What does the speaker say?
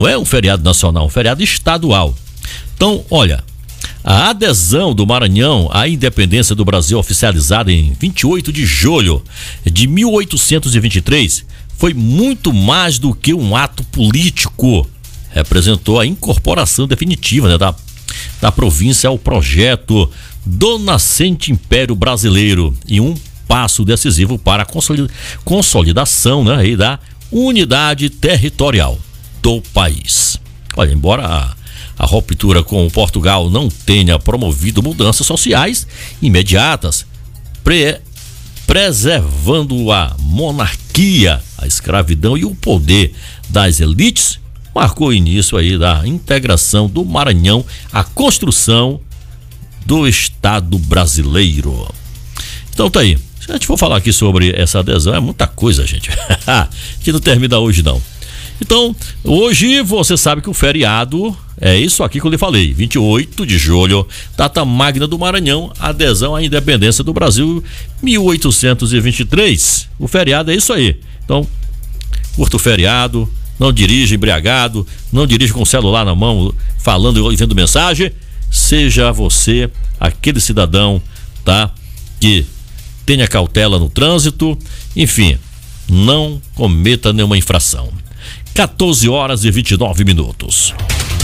não é um feriado nacional, é um feriado estadual. Então, olha, a adesão do Maranhão à independência do Brasil, oficializada em 28 de julho de 1823, foi muito mais do que um ato político. Representou a incorporação definitiva, né, da província ao projeto do nascente Império Brasileiro e um passo decisivo para a consolidação, né, e da unidade territorial do país. Olha, embora a ruptura com Portugal não tenha promovido mudanças sociais imediatas, preservando a monarquia, a escravidão e o poder das elites, marcou o início aí da integração do Maranhão à construção do Estado brasileiro. Então tá aí. Se a gente for falar aqui sobre essa adesão, é muita coisa, gente. Que não termina hoje, não. Então, hoje você sabe que o feriado é isso aqui que eu lhe falei, 28 de julho, data magna do Maranhão, adesão à independência do Brasil, 1823. O feriado é isso aí. Então, curta o feriado, não dirija embriagado, não dirija com o celular na mão, falando e enviando mensagem. Seja você aquele cidadão, tá, que tenha cautela no trânsito, enfim, não cometa nenhuma infração. 14 horas e 29 minutos.